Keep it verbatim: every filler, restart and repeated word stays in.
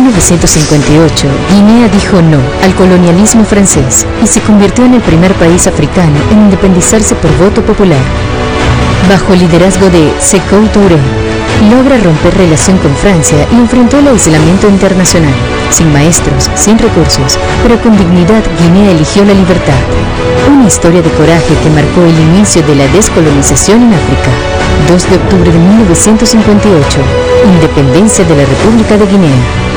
novecientos cincuenta y ocho, Guinea dijo no al colonialismo francés y se convirtió en el primer país africano en independizarse por voto popular. Bajo el liderazgo de Sékou Touré, logra romper relación con Francia y enfrentó el aislamiento internacional. Sin maestros, sin recursos, pero con dignidad, Guinea eligió la libertad. Una historia de coraje que marcó el inicio de la descolonización en África. dos de octubre de mil novecientos cincuenta y ocho, independencia de la República de Guinea.